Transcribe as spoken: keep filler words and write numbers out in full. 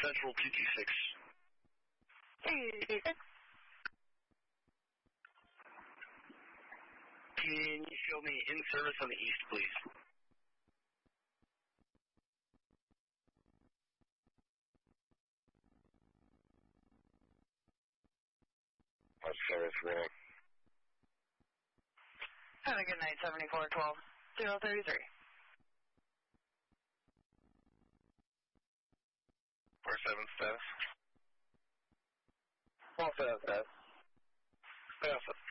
Central two two six. two two six. Can you show me in service on the east, please? What's service there? Have a good night, seventy-four twelve zero thirty-three. four seven status. four seven status. Pass it.